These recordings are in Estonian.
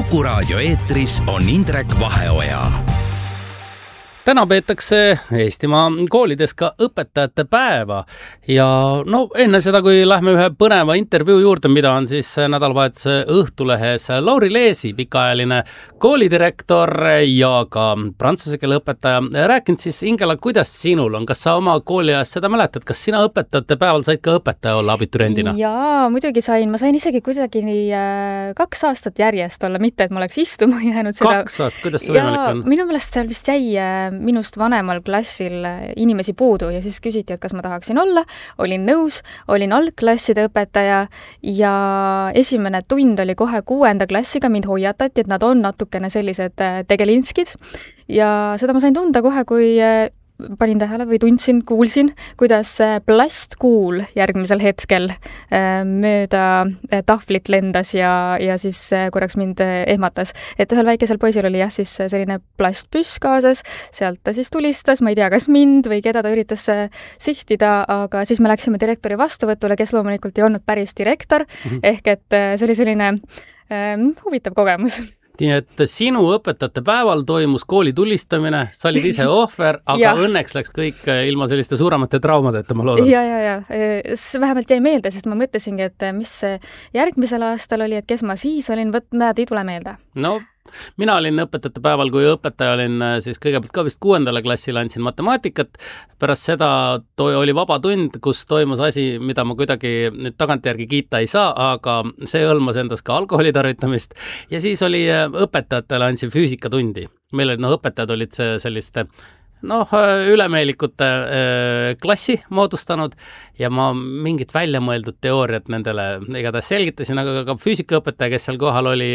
Kuku raadio eetris on Indrek Vaheoja. Täna peetakse Eestimaa koolides ka õpetajate päeva ja enne seda, kui lähme ühe põneva intervjuu juurde, mida on siis nädalavahetuse Õhtulehes Lauri Leesi, pikaajaline koolidirektor ja ka prantsuse keele õpetaja, rääkinud siis Ingela, kuidas sinul on, kas sa oma kooliajast seda mäletad, kas sina õpetajate päeval said ka õpetaja olla abituriendina? Jaa, muidugi sain, ma sain isegi kuidagi 2 aastat järjest olla, mitte et ma oleks istuma jäänud seda. 2 aastat, kuidas see võimalik on? Minu meelest seal vist jäi minust vanemal klassil inimesi puudu ja siis küsiti, et kas ma tahaksin olla. Olin nõus, olin algklasside õpetaja ja esimene tund oli kohe 6. klassiga, mind hoiatati, et nad on natukene sellised tegelinskid ja seda ma sain tunda kohe, kui panin tähele või kuulsin, kuidas plastkuul järgmisel hetkel mööda tahvlit lendas ja siis korraks mind ehmatas. Et ühel väikesel poisil oli siis selline plastpüss kaasas, sealt ta siis tulistas, ma ei tea, kas mind või keda ta üritas sihtida, aga siis me läksime direktori vastuvõtule, kes loomulikult ei olnud päris direktor, ehk et see oli selline huvitav kogemus. Nii et sinu õpetajate päeval toimus kooli tulistamine, sa olid ise ohver, aga õnneks läks kõik ilma selliste suuremate traumadeta, ma loodan. Ja. Vähemalt jäi meelde, sest ma mõtlesingi, et mis järgmisel aastal oli, et kes ma siis olin, näed, ei tule meelde. No, mina olin õpetajate päeval, kui õpetaja olin siis kõigepealt ka vist 6. klassile andsin matemaatikat. Pärast seda oli vaba tund, kus toimus asi, mida ma kuidagi nüüd tagantjärgi kiita ei saa, aga see hõlmas endas ka alkoholi tarvitamist. Ja siis oli õpetajatele andsin füüsikatundi. Meil olid, õpetajad olid selliste ülemeelikute klassi moodustanud ja ma mingit väljamõeldud teooriat nendele igatahes selgitasin, aga ka füüsikaõpetaja, kes seal kohal oli,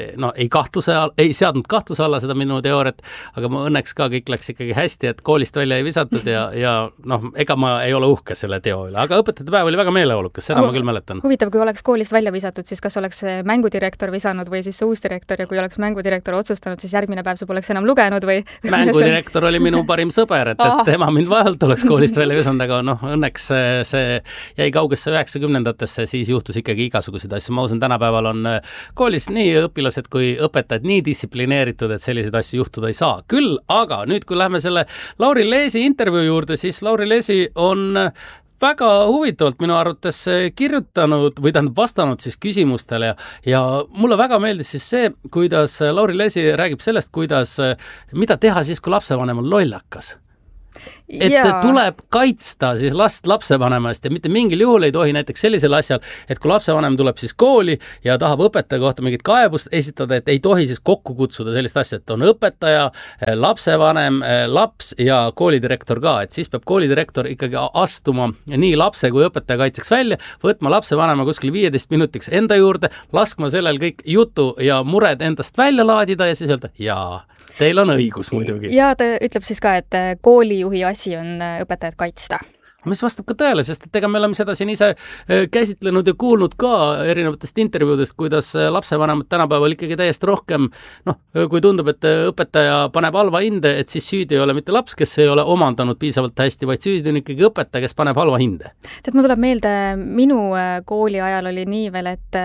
ei seadnud kahtluse alla seda minu teooriat, aga õnneks ka kõik läks ikkagi hästi, et koolist välja ei visatud ja ega ma ei ole uhke selle teo üle, aga õpetajate päev oli väga meeleolukas, seda ma küll mäletan. Huvitav, kui oleks koolist välja visatud, siis kas oleks mängudirektor visanud või siis uus direktor ja kui oleks mängudirektor otsustanud, siis järgmine päev sa poleks enam lugenud või? Mängudirektor oli minu parim sõber, et tema mind vahelt oleks koolist välja visanud, aga õnneks see jäi kaugesse 90-ndatesse, siis juhtus ikkagi igasuguseid asju. Ma usun, tänapäeval on koolis nii õpilased kui õpetajad nii distsiplineeritud, et selliseid asju juhtuda ei saa. Küll, aga nüüd, kui lähme selle Lauri Leesi intervjuu juurde, siis Lauri Leesi on väga huvitavalt minu arvates kirjutanud või vastanud siis küsimustele ja mulle väga meeldis siis see, kuidas Lauri Leesi räägib sellest, mida teha siis, kui lapsevanem on lollakas. Et tuleb kaitsta siis last lapsevanemast ja mitte mingil juhul ei tohi näiteks sellisel asjal, et kui lapsevanem tuleb siis kooli ja tahab õpetaja kohta mingit kaebust esitada, et ei tohi siis kokku kutsuda sellist asja, et on õpetaja, lapsevanem, laps ja koolidirektor ka, et siis peab koolidirektor ikkagi astuma nii lapse kui õpetaja kaitseks välja, võtma lapsevanema kuskil 15 minutiks enda juurde, laskma sellel kõik jutu ja mured endast välja laadida ja siis öelda, jaa, teil on õigus muidugi. Ja ta ütleb siis ka, et koolijuhi asi on õpetajad kaitsta. Mis vastab ka tõele, sest et ega me oleme seda siin ise käsitlenud ja kuulnud ka erinevatest intervjuudest, kuidas lapsevanemad tänapäeval ikkagi täiesti rohkem, kui tundub, et õpetaja paneb halva hinde, et siis süüdi ei ole mitte laps, kes ei ole omandanud piisavalt hästi, vaid süüdi on ikkagi õpetaja, kes paneb halva hinde. Tead, mul tuleb meelde, minu kooli ajal oli nii veel, et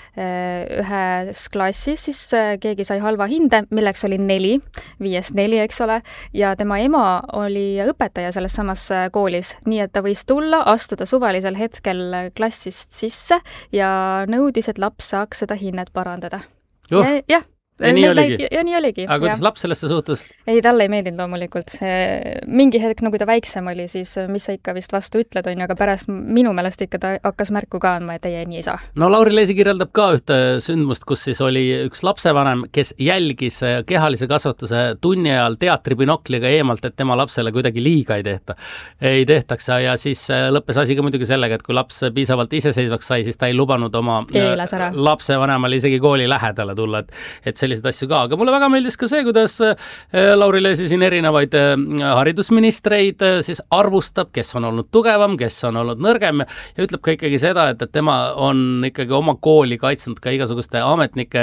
ühes klassis siis keegi sai halva hinde, milleks oli 4, 5-4, eks ole, ja tema ema oli õpetaja selles samas koolis, nii et ta võis tulla, astuda suvalisel hetkel klassist sisse ja nõudis, et laps saaks seda hinnet parandada. Jah. Ja nii oligi. Ja nii oligi. Aga kuidas laps sellesse suhtus? Ei, talle ei meeldinud loomulikult. Mingi hetk, kui ta väiksem oli, siis mis sa ikka vist vastu ütled, on, aga pärast minu meelest ikka ta hakkas märku ka andma, et ei, nii ei saa. No Lauri Leesi kirjeldab ka ühte sündmust, kus siis oli üks lapsevanem, kes jälgis kehalise kasvatuse tunni ajal teatribinokliga eemalt, et tema lapsele kuidagi liiga ei tehtaks ja siis lõppes asi ka muidugi sellega, et kui laps piisavalt iseseisvaks sai, siis ta ei lubanud oma lapsevanemal isegi kooli lähedale tulla, et selliseid asju ka, aga mulle väga meeldis ka see, kuidas Lauri Leesi siin erinevaid haridusministreid siis arvustab, kes on olnud tugevam, kes on olnud nõrgem ja ütleb ka ikkagi seda, et tema on ikkagi oma kooli kaitsnud ka igasuguste ametnike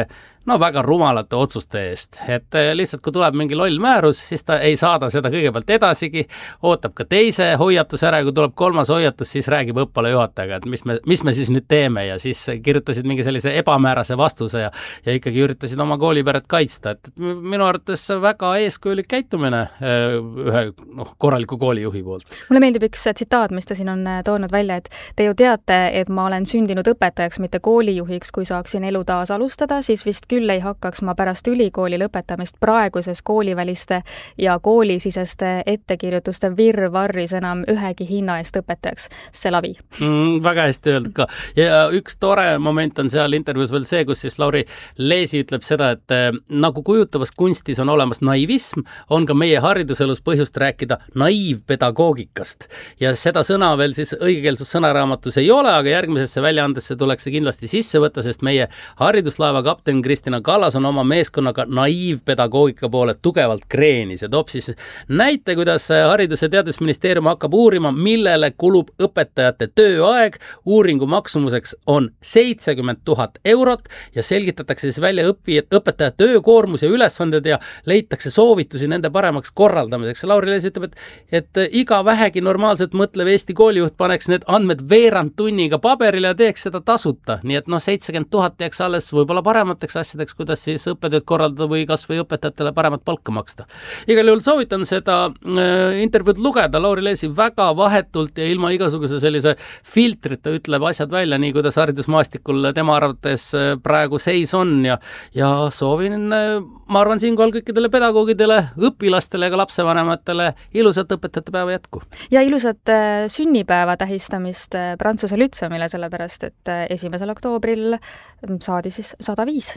no väga rumalate otsuste eest, et lihtsalt kui tuleb mingi loll määrus, siis ta ei saada seda kõigepealt edasigi, ootab ka teise hoiatus ära ja kui tuleb kolmas hoiatus, siis räägib õppealajuhatajaga, et mis me siis nüüd teeme ja siis kirjutasid mingi sellise ebamäärase vastuse ja ikkagi üritasid oma kooliperet kaitsta, et minu arvates väga eeskujulik käitumine ühe korraliku koolijuhi poolt. Mulle meeldib üks tsitaat, mis ta siin on toonud välja, et te ju teate, et ma olen sündinud õpetajaks, mitte koolijuhiks, kui saaksin elu taas alustada, siis vist küll ei hakkaks ma pärast ülikooli lõpetamist praeguses kooliväliste ja koolisiseste ettekirjutuste virvarris enam ühegi hinna eest õpetajaks. See lavi. Väga hästi öeldud ka. Ja üks tore moment on seal intervjuus veel see, kus siis Lauri Leesi ütleb seda, et nagu kujutavas kunstis on olemas naivism, on ka meie hariduselus põhjust rääkida naiivpedagoogikast. Ja seda sõna veel siis õigekeelsus sõnaraamatus ei ole, aga järgmisesse väljaandesse tuleks see kindlasti sisse võtta, sest meie hariduslaeva kapten Kristina Kallas on oma meeskonnaga naiivpedagoogika poole tugevalt kreenis ja toob siis näite, kuidas Haridus- ja Teadusministeerium hakkab uurima, millele kulub õpetajate tööaeg. Uuringu maksumuseks on 70 000 eurot ja selgitatakse siis välja õpetaja töökoormus ja ülesanded ja leitakse soovitusi nende paremaks korraldamiseks. Lauri Lees ütleb, et iga vähegi normaalselt mõtlev Eesti koolijuht paneks need andmed veerand tunniga paberile ja teeks seda tasuta. Nii et 70 000 jääks alles võib-olla paremateks asjadeks, kuidas siis õppetööd korraldada või kas või õpetajatele paremat palka maksta. Igal juhul soovitan seda intervjuud lugeda. Lauri Leesi väga vahetult ja ilma igasuguse sellise filtrita ütleb asjad välja, nii kuidas haridusmaastikul tema arvates praegu seis on ja soovin, ma arvan, siinkohal kõikidele pedagoogidele, õpilastele ja ka lapsevanematele ilusat õpetajate päeva jätku. Ja ilusat sünnipäeva tähistamist Prantsuse Lütseumile, sellepärast et 1. oktoobril saadi siis 105.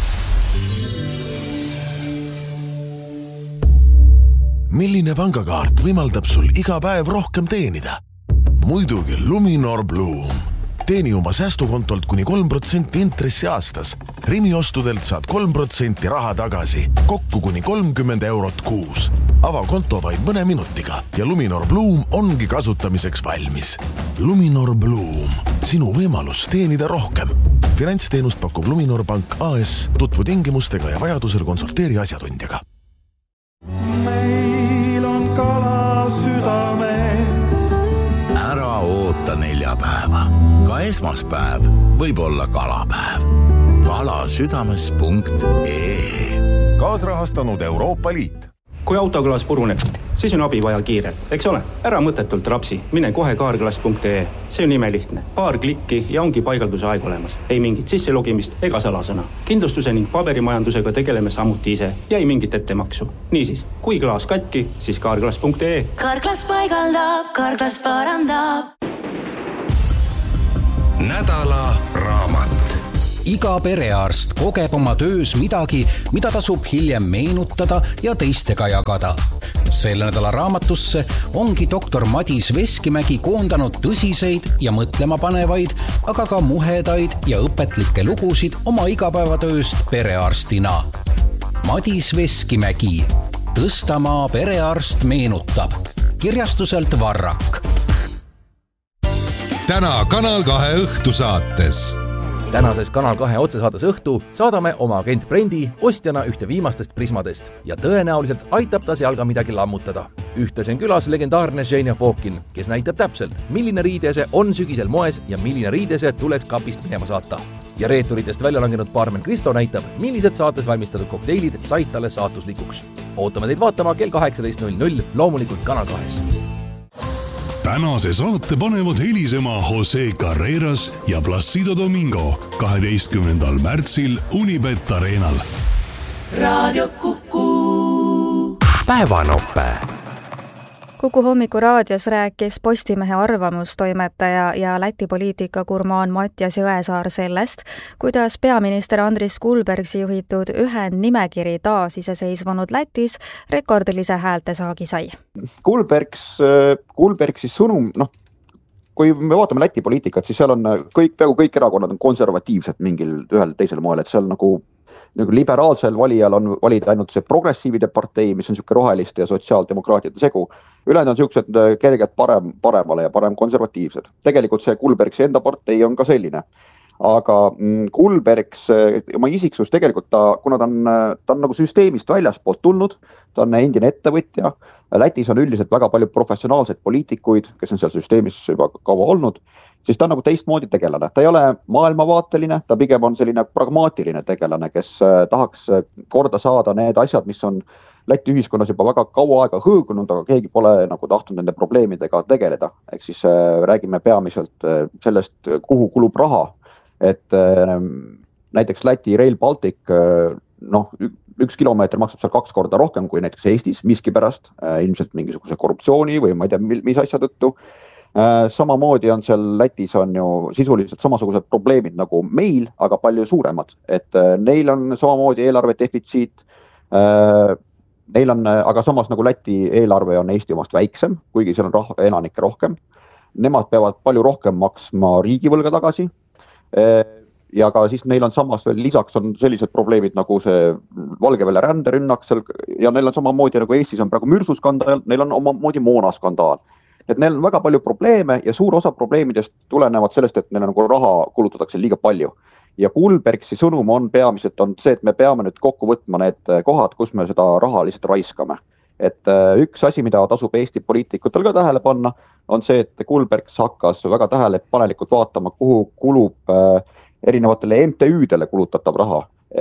Milline pangakaart võimaldab sul iga päev rohkem teenida? Muidugi Luminor Bloom. Teeni oma säästukontolt kuni 3% intressi aastas. Rimi ostudelt saad 3% raha tagasi, kokku kuni 30 eurot kuus. Ava konto vaid mõne minutiga ja Luminor Bloom ongi kasutamiseks valmis. Luminor Bloom. Sinu võimalus teenida rohkem. Finantsteenust pakub Luminor Pank AS. Tutvu tingimustega ja vajadusel konsulteeri asjatundjaga. Meil on kala südames. Ära oota neljapäeva. Ka esmaspäev võib olla kalapäev. kalasüdames.ee Kaasrahastanud Euroopa Liit. Kui autoklaas puruneb, siis on abi vaja kiirelt, eks ole? Ära mõttetult rapsi, mine kohe kaarklaas.ee. See on imelihtne. Paar klikki ja ongi paigalduse aeg olemas. Ei mingit sisselogimist ega salasõna. Kindlustuse ning paberimajandusega tegeleme samuti ise ja ei mingit ettemaksu. Niisiis, kui klaas katki, siis kaarklaas.ee. Kaarklaas paigaldab, kaarklaas parandab. Nädala raamat. Iga perearst kogeb oma töös midagi, mida tasub hiljem meenutada ja teistega jagada. Selle nädala raamatusse ongi doktor Madis Veskimägi koondanud tõsiseid ja mõtlema panevaid, aga ka muhedaid ja õpetlikke lugusid oma igapäevatööst perearstina. Madis Veskimägi. Tõstamaa perearst meenutab. Kirjastuselt Varrak. Täna Kanal 2 õhtusaates. Tänases Kanal 2 otsesaates Õhtu saadame oma agent Brendi ostjana ühte viimastest prismadest ja tõenäoliselt aitab ta seal ka midagi lammutada. Ühtlasi on külas legendaarne Zhenya Fokin, kes näitab täpselt, milline riidese on sügisel moes ja milline riidese tuleks kapist minema saata. Ja reeturitest välja langenud baarmen Kristo näitab, millised saates valmistatud kokteilid said talle saatuslikuks. Ootame teid vaatama kell 18.00 loomulikult Kanal 2. Tänase saate panevad helisema Jose Carreras ja Placido Domingo 12. märtsil Unibet Arenal. Raadio Kuku. Päevanope. Kuku hommikuraadios rääkis Postimehe arvamustoimetaja ja Läti poliitikagurmaan Mattias Jõesaar sellest, kuidas peaminister Andris Kulbergsi juhitud ühendnimekiri taasiseseisvunud Lätis rekordilise häältesaagi sai. Kulbergsi sõnum, kui me vaatame Läti poliitikat, siis seal on peaaegu kõik erakonnad on konservatiivsed mingil ühel teisel moel, et seal nagu liberaalsel valijal on valida ainult see progressiivide partei, mis on niisugune roheliste ja sotsiaaldemokraatide segu. Ülejäänud on niisugused kergelt paremale ja parem konservatiivsed. Tegelikult see Kulbergsi enda partei on ka selline. aga Kulbergs, oma isiksus tegelikult kuna ta on nagu süsteemist väljaspoolt tulnud, ta on endine ettevõtja, Lätis on üldiselt väga palju professionaalseid poliitikuid, kes on seal süsteemis juba kaua olnud, siis ta on nagu teistmoodi tegelane. Ta ei ole maailmavaateline, ta pigem on selline pragmaatiline tegelane, kes tahaks korda saada need asjad, mis on Läti ühiskonnas juba väga kaua aega hõõgunud, aga keegi pole nagu tahtnud nende probleemidega tegeleda. Ehk siis räägime peamiselt sellest, kuhu kulub raha. Et näiteks Läti Rail Baltic, 1 kilomeeter maksab seal 2 korda rohkem kui näiteks Eestis, miski pärast, ilmselt mingisuguse korruptsiooni või ma ei tea, mis asja tõttu. Samamoodi on seal Lätis on ju sisuliselt samasugused probleemid nagu meil, aga palju suuremad. Et neil on samamoodi eelarve defitsiit, neil on, aga samas nagu Läti eelarve on Eesti omast väiksem, kuigi seal on elanikke rohkem. Nemad peavad palju rohkem maksma riigivõlga tagasi. Ja ka siis neil on samas veel lisaks on sellised probleemid nagu see Valgevene ränderünnak seal ja neil on samamoodi nagu Eestis on praegu mürsuskandaal, neil on omamoodi moonaskandaal. Et neil on väga palju probleeme ja suur osa probleemidest tulenevad sellest, et neil nagu raha kulutatakse liiga palju. Ja Kulbergsi sõnum on peamiselt on see, et me peame nüüd kokku võtma need kohad, kus me seda raha lihtsalt raiskame. Et üks asi, mida tasub Eesti poliitikutel ka tähele panna, on see, et Kulbergs hakkas väga tähelepanelikult vaatama, kuhu kulub erinevatele MTÜ-dele kulutatav raha.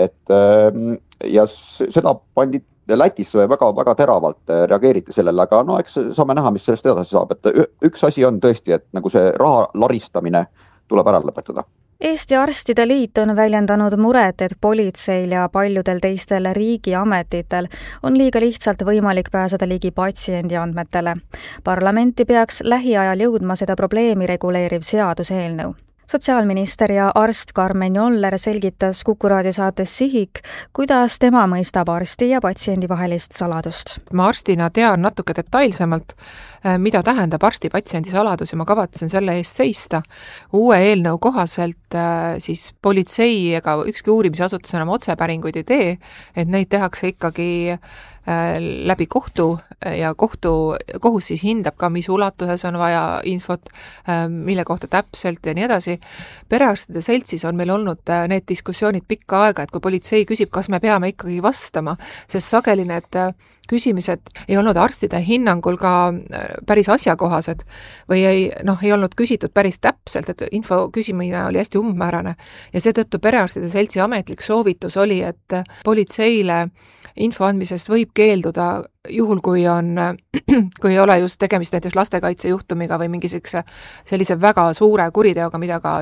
Ja seda pandi Lätis väga, väga teravalt reageeriti sellele, aga eks saame näha, mis sellest edasi saab. Et üks asi on tõesti, et nagu see raha laristamine tuleb ära lõpetada. Eesti Arstide Liit on väljendanud muret, et politseil ja paljudel teistel riigiametitel on liiga lihtsalt võimalik pääseda ligi patsiendi andmetele. Parlamenti peaks lähiajal jõudma seda probleemi reguleeriv seaduseelnõu. Sotsiaalminister ja arst Karmen Joller selgitas Kuku raadiosaates Sihik, kuidas tema mõistab arsti ja patsiendi vahelist saladust. Ma arstina tean natuke detailsemalt, mida tähendab arsti-patsiendi saladus ja ma kavatsen selle eest seista. Uue eelnõu kohaselt siis politsei ega ükski uurimisasutus enam otsepäringuid ei tee, et neid tehakse ikkagi läbi kohtu ja kohus siis hindab ka, mis ulatuses on vaja infot, mille kohta täpselt ja nii edasi. Perearstide seltsis on meil olnud need diskussioonid pikka aega, et kui politsei küsib, kas me peame ikkagi vastama, sest sageli need küsimised ei olnud arstide hinnangul ka päris asjakohased või ei olnud küsitud päris täpselt, et info küsimine oli hästi umbmäärane ja seetõttu Perearstide seltsi ametlik soovitus oli, et politseile info andmisest võib keelduda juhul, kui ei ole just tegemist näiteks lastekaitsejuhtumiga või mingi sellise väga suure kuriteoga,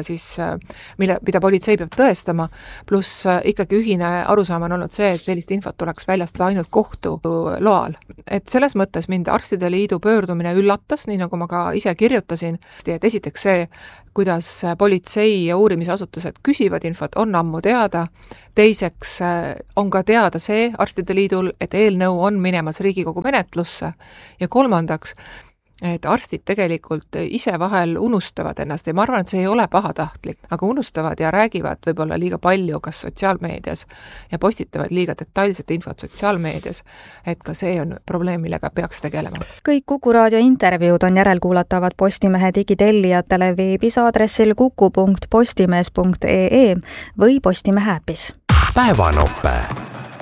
mida politsei peab tõestama, pluss ikkagi ühine arusaam on olnud see, et sellist infot tuleks väljastada ainult kohtu loal. Et selles mõttes mind Arstide Liidu pöördumine üllatas, nii nagu ma ka ise kirjutasin, et esiteks see, kuidas politsei ja uurimisasutused küsivad infot, on ammu teada. Teiseks on ka teada see Arstide Liidul, et eelnõu on minemas Riigikogu menetlusse ja kolmandaks, et arstid tegelikult ise vahel unustavad ennast ja ma arvan, et see ei ole pahatahtlik, aga unustavad ja räägivad võib-olla liiga palju kas sotsiaalmeedias ja postitavad liiga detailset infot sotsiaalmeedias, et ka see on probleem, millega peaks tegelema. Kõik Kuku raadio intervjuud on järelkuulatavad Postimehe digitellijatele veebis aadressil kuku.postimees.ee või Postimehe äpis. Päevanope.